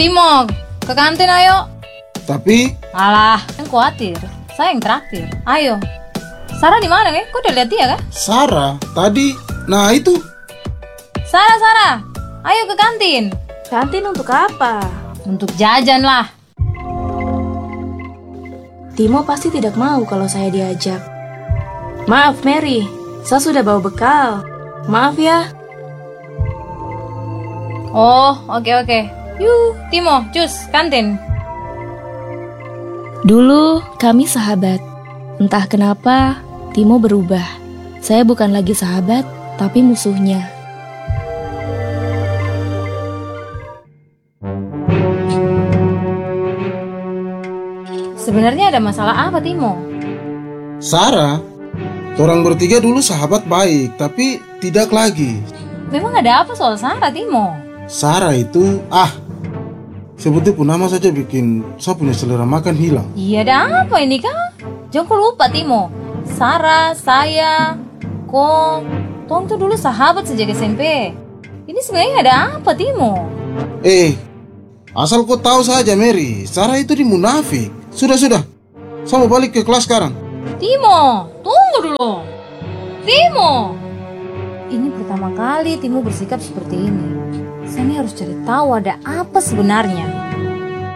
Timo, ke kantin ayo. Tapi Alah, yang khawatir. Saya yang traktir. Ayo. Sarah di mana, Kok udah lihat dia, kah? Sarah tadi, nah itu. Sarah. Ayo ke kantin. Kantin untuk apa? Untuk jajan lah. Timo pasti tidak mau kalau saya diajak. Maaf Mary, saya sudah bawa bekal. Maaf ya. Oh, oke. Yuk, Timo, cus, kantin. Dulu kami sahabat. Entah kenapa Timo berubah. Saya bukan lagi sahabat, tapi musuhnya. Sebenarnya ada masalah apa, Timo? Sarah, orang bertiga dulu sahabat baik, tapi tidak lagi. Memang ada apa soal Sarah, Timo? Sarah itu, sebutnya pun nama saja bikin saya punya selera makan hilang. Iya, ada apa ini, Kak? Jangan kau lupa, Timo. Sarah, saya, Tong tuh dulu sahabat sejak SMP. Ini sebenarnya ada apa, Timo? Asal kau tahu saja Mary, Sarah itu di munafik. Sudah, saya mau balik ke kelas sekarang. Timo, tunggu dulu. Timo, ini pertama kali Timo bersikap seperti ini. Saya ini harus cari tahu ada apa sebenarnya.